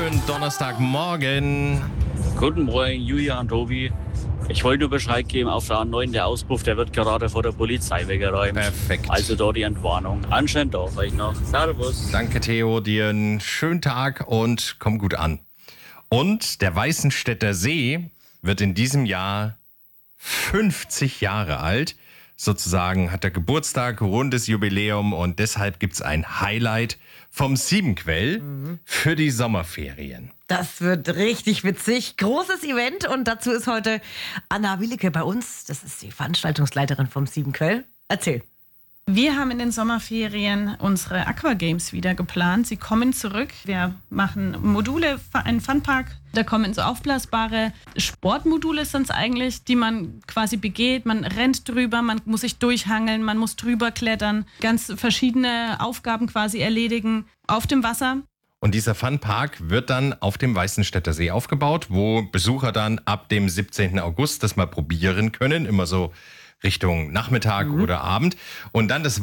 Schönen Donnerstagmorgen. Guten Morgen, Julia und Tobi. Ich wollte nur Bescheid geben, auf der A9, der Auspuff, der wird gerade vor der Polizei weggeräumt. Perfekt. Also dort die Entwarnung. Anscheinend auch euch noch. Servus. Danke, Theo. Dir einen schönen Tag und komm gut an. Und der Weißenstädter See wird in diesem Jahr 50 Jahre alt. Sozusagen hat er Geburtstag, rundes Jubiläum und deshalb gibt's ein Highlight vom Siebenquell für die Sommerferien. Das wird richtig witzig. Großes Event und dazu ist heute Anna Wielicke bei uns. Das ist die Veranstaltungsleiterin vom Siebenquell. Erzähl. Wir haben in den Sommerferien unsere Aquagames wieder geplant. Sie kommen zurück. Wir machen Module, einen Funpark. Da kommen so aufblasbare Sportmodule sind es eigentlich, die man quasi begeht. Man rennt drüber, man muss sich durchhangeln, man muss drüber klettern. Ganz verschiedene Aufgaben quasi erledigen auf dem Wasser. Und dieser Funpark wird dann auf dem Weißenstädter See aufgebaut, wo Besucher dann ab dem 17. August das mal probieren können. Immer so Richtung Nachmittag oder Abend. Und dann das